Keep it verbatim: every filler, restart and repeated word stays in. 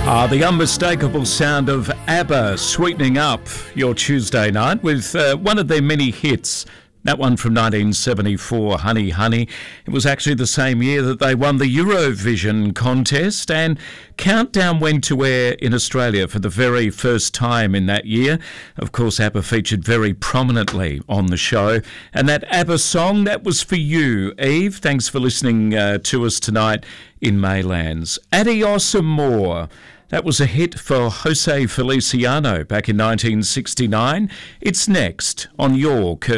Ah, the unmistakable sound of ABBA sweetening up your Tuesday night with uh, one of their many hits. That one from nineteen seventy-four, Honey Honey. It was actually the same year that they won the Eurovision contest, and Countdown went to air in Australia for the very first time in that year. Of course, ABBA featured very prominently on the show. And that ABBA song, that was for you, Eve. Thanks for listening uh, to us tonight in Maylands. Adios Amor. That was a hit for Jose Feliciano back in nineteen sixty-nine. It's next on your